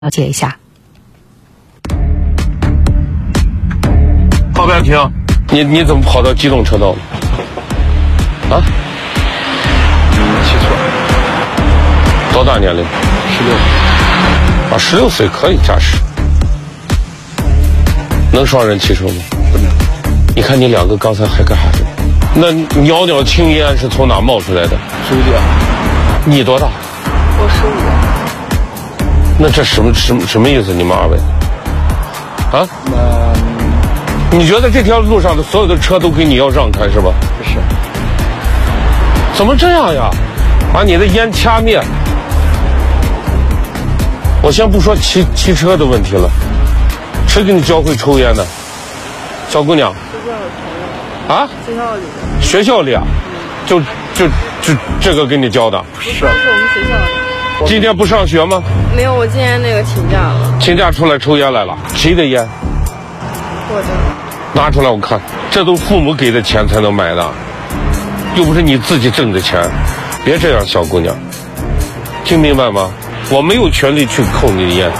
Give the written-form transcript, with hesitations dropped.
了解一下。 后边停，你怎么跑到机动车道了？啊？ 骑错。 多大年龄 16。 啊，16岁可以驾驶。能双人骑车吗？ 不能。 你看你两个刚才还干啥去？那袅袅青烟是从哪冒出来的？ 水里。 你多大？ 我15。 那这什么意思？你们二位？啊？你觉得这条路上的所有的车都给你要让开是吧？ 不是。 怎么这样呀？把你的烟掐灭。我先不说骑车的问题了，谁给你教会抽烟的？小姑娘。啊？学校里啊？就这个给你教的？ 不是我们学校的。 今天不上学吗？ 没有，我今天请假了。 请假出来抽烟来了？谁的烟？ 我的。 拿出来我看，这都父母给的钱才能买的，又不是你自己挣的钱。别这样，小姑娘，听明白吗？我没有权利去扣你的烟。